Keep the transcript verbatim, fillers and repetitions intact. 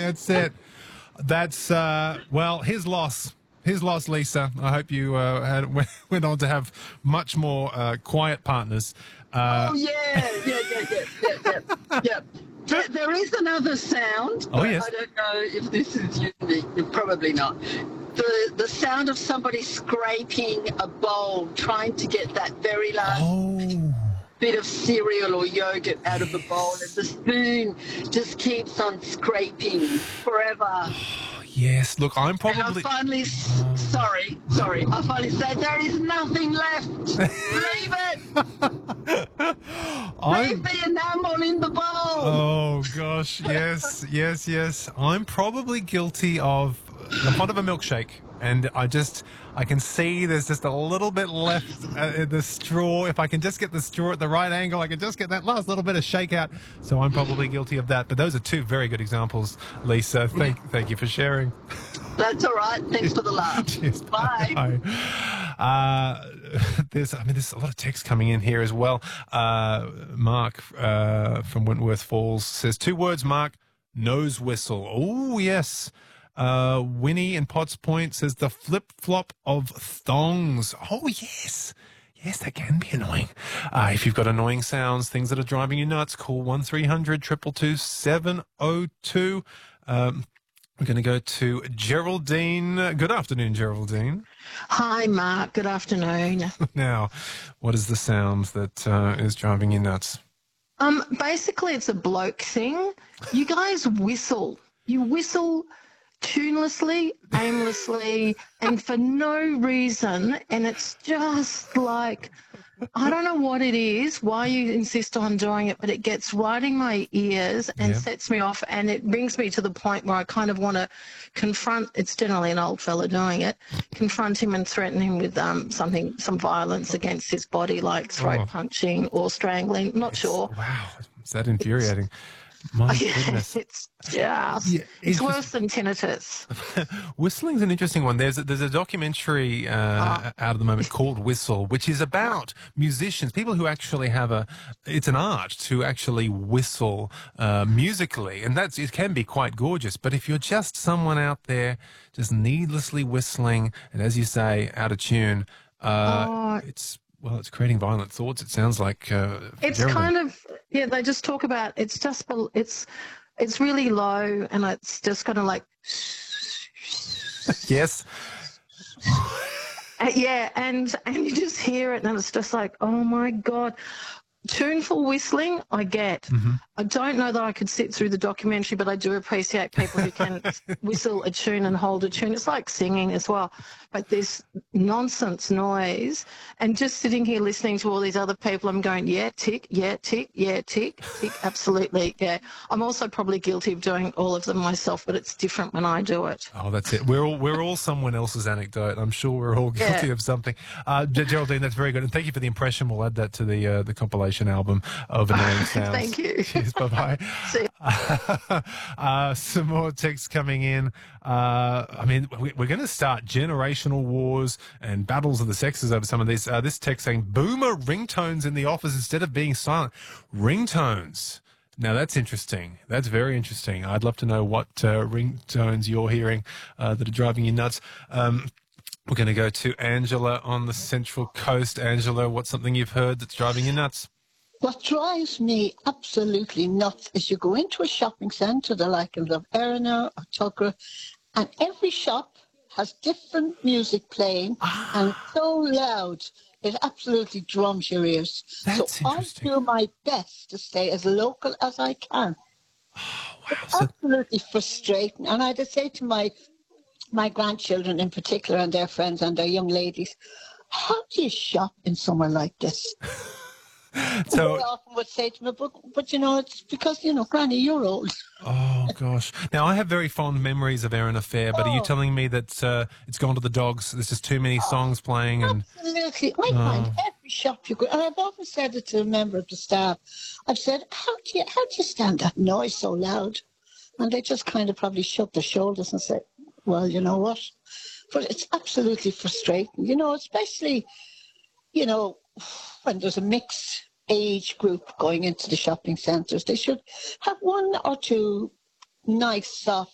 That's it. That's, uh, well, his loss. His loss, Lisa. I hope you uh, had, went on to have much more uh, quiet partners. Uh, oh, yeah, yeah, yeah, yeah, yeah, yeah. yeah. There, there is another sound, Oh, but yes. I don't know if this is unique. Probably not. The the sound of somebody scraping a bowl, trying to get that very last oh. bit of cereal or yogurt out of the bowl, and the spoon just keeps on scraping forever. Yes, look, I'm And I probably... finally, s- sorry, sorry, I finally said, there is nothing left. Leave it. I'm... Leave the enamel in the bowl. Oh, gosh, yes, yes, yes. I'm probably guilty of the pot of a milkshake, and I just, I can see there's just a little bit left uh, in the straw. If I can just get the straw at the right angle, I can just get that last little bit of shake out. So I'm probably guilty of that. But those are two very good examples, Lisa. Thank, thank you for sharing. That's all right. Thanks for the laugh. Cheers. Bye. Bye. Uh, there's, I mean, there's a lot of text coming in here as well. Uh, Mark uh, from Wentworth Falls says two words. Mark, nose whistle. Oh yes. Uh, Winnie in Potts Point says the flip flop of thongs. Oh yes. Yes, that can be annoying. Uh, if you've got annoying sounds, things that are driving you nuts, call one three hundred two two two seven oh two. Um, We're going to go to Geraldine. Good afternoon, Geraldine. Hi, Mark. Good afternoon. Now, what is the sound that uh, is driving you nuts? Um, basically, it's a bloke thing. You guys whistle. You whistle tunelessly, aimlessly, and for no reason. And it's just like, I don't know what it is, why you insist on doing it, but it gets right in my ears and Yeah. sets me off, and it brings me to the point where I kind of want to confront, it's generally an old fella doing it, confront him and threaten him with um, something, some violence against his body, like throat Oh. punching or strangling, not sure. Wow, is that infuriating? My goodness. It's just, Yeah, it's it's worse than tinnitus. Whistling's an interesting one. There's a, there's a documentary uh, Ah. out at the moment called Whistle, which is about musicians, people who actually have a, it's an art to actually whistle uh, musically, and that's, it can be quite gorgeous. But if you're just someone out there just needlessly whistling, and as you say, out of tune, uh, Oh. it's, well, it's creating violent thoughts. It sounds like uh, It's Geraldine. kind of, yeah, they just talk about, it's just, bel- it's, it's really low, and it's just kind of like, Yes. uh, yeah, and, and you just hear it, and it's just like, oh my God. Tuneful whistling, I get. Mm-hmm. I don't know that I could sit through the documentary, but I do appreciate people who can whistle a tune and hold a tune. It's like singing as well. But this nonsense noise, and just sitting here listening to all these other people, I'm going, yeah, tick, yeah, tick, yeah, tick, tick, absolutely, yeah. I'm also probably guilty of doing all of them myself, but it's different when I do it. Oh, that's it. We're all we're all someone else's anecdote. I'm sure we're all guilty Yeah. of something. Uh, G- Geraldine, that's very good, and thank you for the impression. We'll add that to the uh, the compilation album of annoying sounds. Thank you. Cheers. Bye bye. See uh, some more texts coming in. Uh, I mean, we, we're going to start generational wars and battles of the sexes over some of these. Uh, this text saying boomer ringtones in the office instead of being silent. Ringtones. Now, that's interesting. That's very interesting. I'd love to know what uh, ringtones you're hearing uh, that are driving you nuts. Um, we're going to go to Angela on the Central Coast. Angela, what's something you've heard that's driving you nuts? What drives me absolutely nuts is you go into a shopping centre, the like of Erina or Tugra, and every shop has different music playing and it's so loud it absolutely drums your ears. That's so I interesting. do my best to stay as local as I can. Wow. It's So, absolutely frustrating. And I'd say to my my grandchildren in particular and their friends and their young ladies, how do you shop in somewhere like this? so They often would say to me, but, but you know, it's because, you know, Granny, you're old. oh, gosh. Now, I have very fond memories of Erin Affair, but are you Oh. telling me that uh, it's gone to the dogs? There's just too many songs playing and... Absolutely. I find every shop you go, and I've often said it to a member of the staff, I've said, how do you, how do you stand that noise so loud? And they just kind of probably shrug their shoulders and say, well, you know what? But it's absolutely frustrating, you know, especially, you know, when there's a mixed age group going into the shopping centres. They should have one or two nice, soft